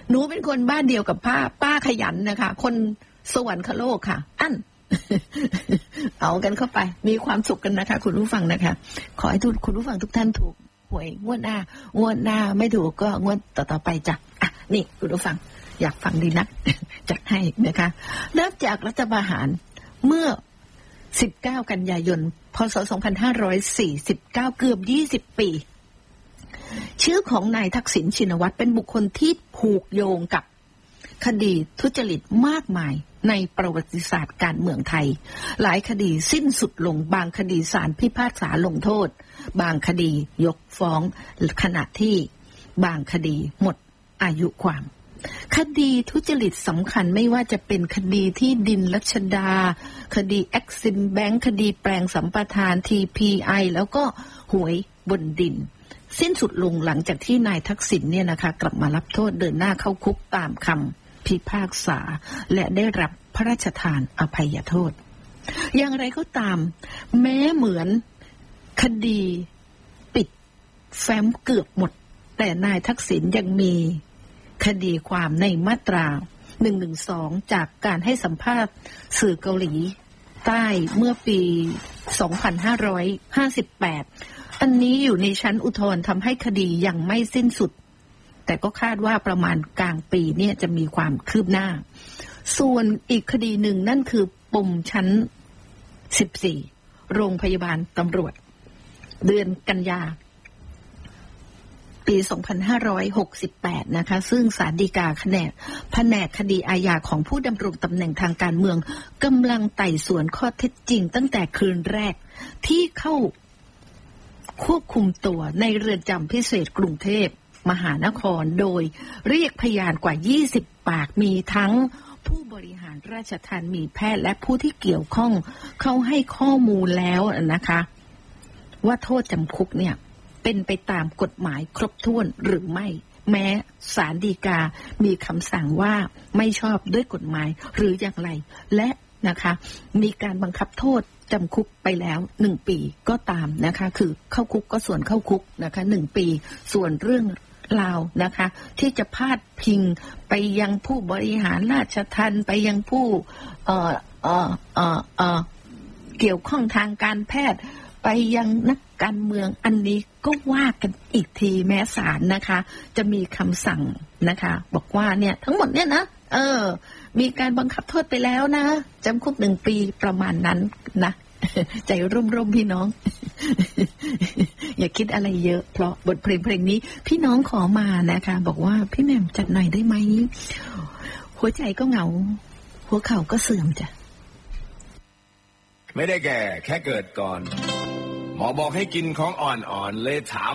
หนูเป็นคนบ้านเดียวกับป้าขยันนะคะคนสวรรคโลกค่ะอั้น เอากันเข้าไปมีความสุขกันนะคะคุณผู้ฟังนะคะขอให้คุณผู้ฟังทุกท่านถูกหวยงวดหน้าไม่ถูกก็งวดต่อไปจ้ะอ่ะนี่คุณผู้ฟังอยากฟังดีนัก จัดให้นะคะเริ่มจากรัฐประหารเมื่อ19กันยายนพศ2549เกือบ20ปีชื่อของนายทักษิณชินวัตรเป็นบุคคลที่ผูกโยงกับคดีทุจริตมากมายในประวัติศาสตร์การเมืองไทยหลายคดีสิ้นสุดลงบางคดีศาลพิพากษาลงโทษบางคดียกฟ้องขณะที่บางคดีหมดอายุความคดีทุจริตสำคัญไม่ว่าจะเป็นคดีที่ดินรัชดาคดีแอ็กซิมแบงค์คดีแปลงสัมปทาน TPI แล้วก็หวยบนดินสิ้นสุดลงหลังจากที่นายทักษิณเนี่ยนะคะกลับมารับโทษเดินหน้าเข้าคุกตามคำพิพากษาและได้รับพระราชทานอภัยโทษอย่างไรก็ตามแม้เหมือนคดีปิดแฟ้มเกือบหมดแต่นายทักษิณยังมีคดีความในมาตรา112จากการให้สัมภาษณ์สื่อเกาหลีใต้เมื่อปี2558อันนี้อยู่ในชั้นอุทธรณ์ทำให้คดียังไม่สิ้นสุดแต่ก็คาดว่าประมาณกลางปีเนี่ยจะมีความคืบหน้าส่วนอีกคดีหนึ่งนั่นคือปมชั้น14โรงพยาบาลตำรวจเดือนกันยาปี2568นะคะซึ่งศาลฎีกาแผนกคดีอาญาของผู้ดำรงตำแหน่งทางการเมืองกำลังไต่สวนข้อเท็จจริงตั้งแต่คืนแรกที่เข้าควบคุมตัวในเรือนจำพิเศษกรุงเทพมหานครโดยเรียกพยานกว่า20ปากมีทั้งผู้บริหารราชทัณฑ์มีแพทย์และผู้ที่เกี่ยวข้องเขาให้ข้อมูลแล้วนะคะว่าโทษจำคุกเนี่ยเป็นไปตามกฎหมายครบถ้วนหรือไม่แม้ศาลฎีกามีคำสั่งว่าไม่ชอบด้วยกฎหมายหรืออย่างไรและนะคะมีการบังคับโทษจำคุกไปแล้ว1ปีก็ตามนะคะคือเข้าคุกก็ส่วนเข้าคุกนะคะ1ปีส่วนเรื่องราวนะคะที่จะพาดพิงไปยังผู้บริหารราชทัณฑ์ไปยังผู้เกี่ยวข้องทางการแพทย์ไปยังนักการเมืองอันนี้ก็ว่ากันอีกทีแม้ศาลนะคะจะมีคำสั่งนะคะบอกว่าเนี่ยทั้งหมดเนี่ยนะมีการบังคับโทษไปแล้วนะจำคุก1ปีประมาณนั้นนะใจร่มๆพี่น้อง อย่าคิดอะไรเยอะเพราะบทเพลงนี้พี่น้องขอมานะคะบอกว่าพี่แหม่มจัดหน่อยได้ไหมหัวใจก็เหงาหัวเข่าก็เสื่อมจ้ะไม่ได้แก่แค่เกิดก่อนหมอบอกให้กินของอ่อนๆเลยถาม